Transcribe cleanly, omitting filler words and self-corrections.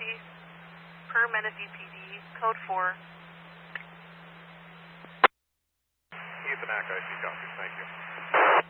emergency per Menifee PD, code 4. Ethan Ack, IC copy. Thank you.